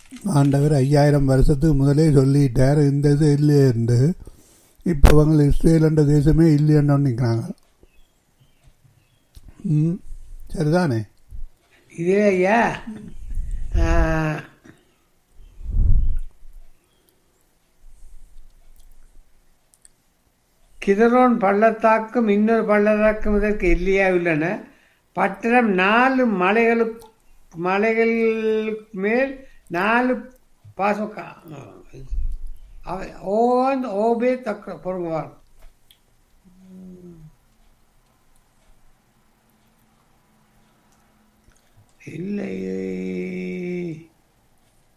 ஆண்டவர் 5000 வருஷத்துக்கு முதலே சொல்லிட்டார் இந்த இது இல்லையென்று. இப்போ அவங்க இஸ்ரேல் என்ற தேசமே இல்லைன்னு நிற்கிறாங்க. சரிதானே? இதே ஐயா கிதரோன் பள்ளத்தாக்கும் இன்னொரு பள்ளத்தாக்கும் இதற்கு இல்லையா உள்ளன. பட்டணம் 4 மலைகள் மேல் 4 பாசம் ஓபே தக்க பொருங்குவார். இல்லை